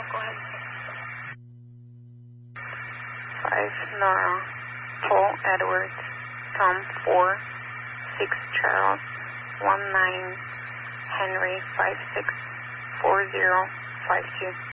Go ahead. 5 Nora, Paul Edwards, Tom 4, 6 Charles, 19 Henry 564052.